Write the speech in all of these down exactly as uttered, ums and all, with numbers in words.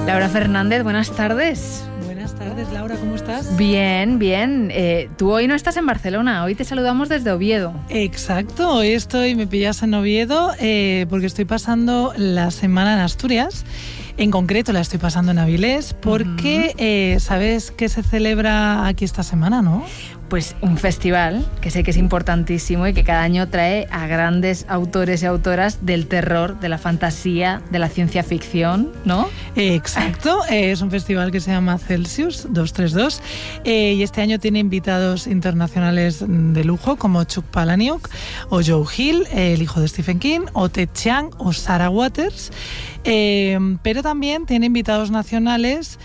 Laura Fernández, buenas tardes. Buenas tardes, Laura, ¿cómo estás? Bien, bien. Eh, tú hoy no estás en Barcelona, hoy te saludamos desde Oviedo. Exacto, hoy estoy, me pillas en Oviedo eh, porque estoy pasando la semana en Asturias. En concreto la estoy pasando en Avilés porque uh-huh. eh, ¿sabes qué se celebra aquí esta semana, no? Pues un festival que sé que es importantísimo y que cada año trae a grandes autores y autoras del terror, de la fantasía, de la ciencia ficción, ¿no? Exacto, eh, es un festival que se llama Celsius doscientos treinta y dos eh, y este año tiene invitados internacionales de lujo como Chuck Palahniuk o Joe Hill, eh, el hijo de Stephen King, o Ted Chiang o Sarah Waters, eh, pero también tiene invitados nacionales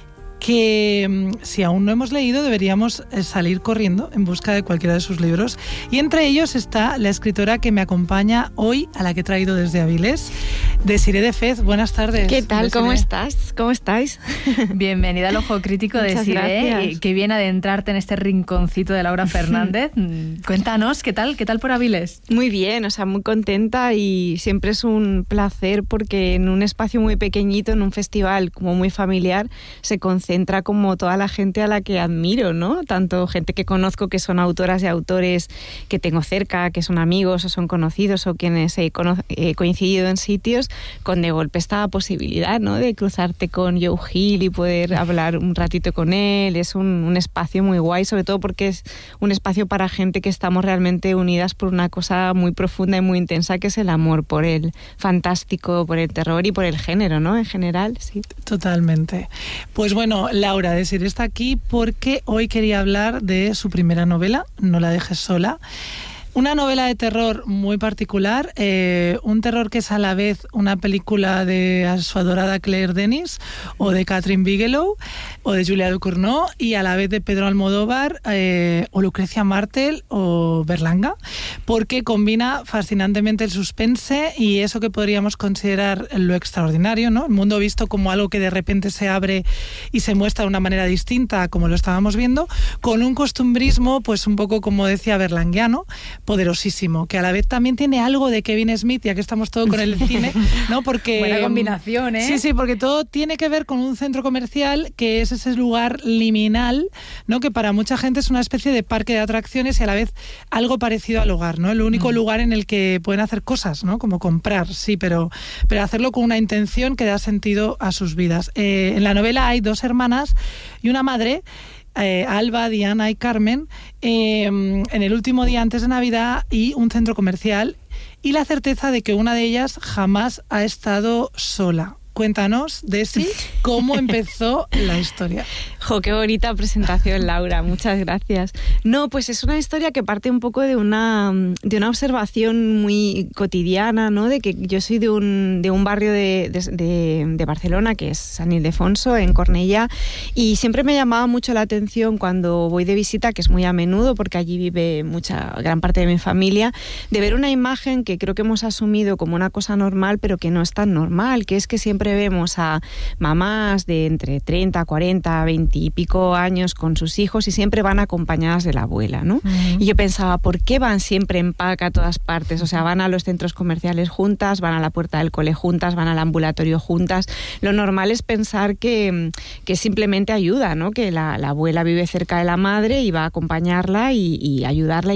que si aún no hemos leído deberíamos salir corriendo en busca de cualquiera de sus libros, y entre ellos está la escritora que me acompaña hoy, a la que he traído desde Avilés, Desiree de Fez. Buenas tardes. ¿Qué tal? Desiree. ¿Cómo estás? ¿Cómo estáis? Bienvenida al Ojo Crítico, Desiree. Qué bien adentrarte en este rinconcito de Laura Fernández. Cuéntanos, ¿qué tal? ¿Qué tal por Avilés? Muy bien, o sea, muy contenta, y siempre es un placer porque en un espacio muy pequeñito, en un festival como muy familiar, se concentra entra como toda la gente a la que admiro, ¿no? Tanto gente que conozco, que son autoras y autores que tengo cerca, que son amigos o son conocidos o quienes he, cono- he coincidido en sitios, con de golpe esta posibilidad, ¿no? De cruzarte con Joe Hill y poder hablar un ratito con él. Es un, un espacio muy guay, sobre todo porque es un espacio para gente que estamos realmente unidas por una cosa muy profunda y muy intensa, que es el amor por el fantástico, por el terror y por el género, ¿no? En general, sí. Totalmente. Pues bueno, Laura, Desiree está aquí porque hoy quería hablar de su primera novela, No la dejes sola. Una novela de terror muy particular, eh, un terror que es a la vez una película de su adorada Claire Denis, o de Catherine Bigelow, o de Julia Ducournau, y a la vez de Pedro Almodóvar, eh, o Lucrecia Martel, o Berlanga, porque combina fascinantemente el suspense y eso que podríamos considerar lo extraordinario, ¿no? El mundo visto como algo que de repente se abre y se muestra de una manera distinta, como lo estábamos viendo, con un costumbrismo, pues un poco, como decía, berlanguiano, poderosísimo, que a la vez también tiene algo de Kevin Smith, ya que estamos todo con el cine, ¿no? Porque buena combinación, ¿eh? Sí, sí, porque todo tiene que ver con un centro comercial que es ese lugar liminal, ¿no? Que para mucha gente es una especie de parque de atracciones y a la vez algo parecido al hogar, ¿no? El único mm. lugar en el que pueden hacer cosas, ¿no? Como comprar, sí, pero, pero hacerlo con una intención que da sentido a sus vidas. Eh, en la novela hay dos hermanas y una madre, Eh, Alba, Diana y Carmen, eh, en el último día antes de Navidad, y un centro comercial y la certeza de que una de ellas jamás ha estado sola. Cuéntanos, Desi, cómo empezó la historia. Jo, qué bonita presentación, Laura, muchas gracias. No, pues es una historia que parte un poco de una, de una observación muy cotidiana, ¿no? De que yo soy de un, de un barrio de, de, de, de Barcelona, que es San Ildefonso, en Cornellà, y siempre me llamaba mucho la atención cuando voy de visita, que es muy a menudo, porque allí vive mucha, gran parte de mi familia, de ver una imagen que creo que hemos asumido como una cosa normal, pero que no es tan normal, que es que siempre vemos a mamás de entre treinta, cuarenta, veinte y pico años con sus hijos y siempre van acompañadas de la abuela, ¿no? Uh-huh. Y yo pensaba, ¿por qué van siempre en pack a todas partes? O sea, van a los centros comerciales juntas, van a la puerta del cole juntas, van al ambulatorio juntas. Lo normal es pensar que, que simplemente ayuda, ¿no? Que la, la abuela vive cerca de la madre y va a acompañarla y, y ayudarla